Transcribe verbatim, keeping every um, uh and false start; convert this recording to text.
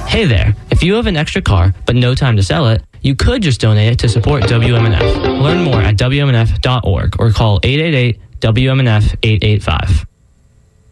Hey there, if you have an extra car but no time to sell it, you could just donate it to support W M N F. Learn more at W M N F dot org or call eight eight eight W M N F eight eight five.